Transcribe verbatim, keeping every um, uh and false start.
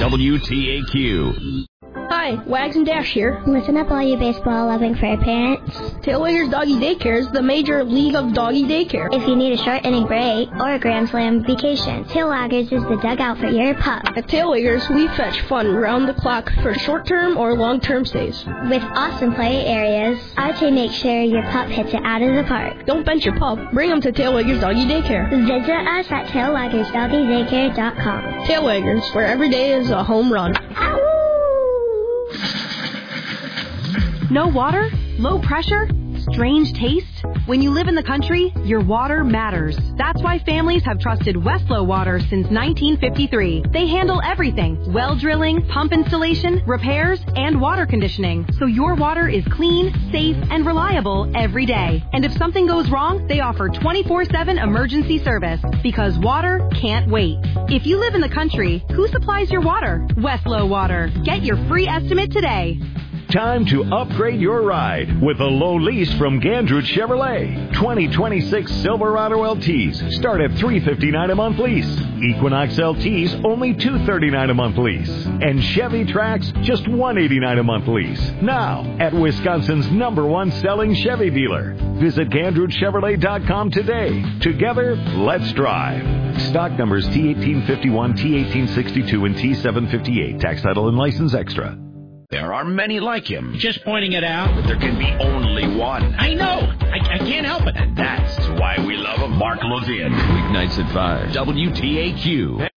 W T A Q. Hi, Wags and Dash here. Listen up, all you baseball-loving fur parents. Tailwaggers Doggy Daycare is the major league of doggy daycare. If you need a short inning break or a Grand Slam vacation, Tailwaggers is the dugout for your pup. At Tailwaggers, we fetch fun round the clock for short-term or long-term stays. With awesome play areas, our team makes sure your pup hits it out of the park. Don't bench your pup. Bring them to Tailwaggers Doggy Daycare. Visit us at tailwaggers doggy daycare dot com. Tailwaggers, where every day is a home run. No water? Low pressure? Strange taste? When you live in the country, your water matters. That's why families have trusted Westlow Water since nineteen fifty-three. They handle everything: well drilling, pump installation, repairs, and water conditioning. So your water is clean, safe, and reliable every day. And if something goes wrong, they offer twenty-four seven emergency service, because water can't wait. If you live in the country, who supplies your water? Westlow Water. Get your free estimate today. Time to upgrade your ride with a low lease from Gandrud Chevrolet. twenty twenty-six Silverado L Ts start at three hundred fifty-nine dollars a month lease. Equinox L Ts only two hundred thirty-nine dollars a month lease. And Chevy Trax just one hundred eighty-nine dollars a month lease. Now at Wisconsin's number one selling Chevy dealer. Visit Gandrud Chevrolet dot com today. Together, let's drive. Stock numbers T eighteen fifty-one, T eighteen sixty-two, and T seven fifty-eight. Tax title and license extra. There are many like him. Just pointing it out that there can be only one. I know. I, I can't help it. And that's why we love him. Mark Levin. Weeknights at five. W T A Q.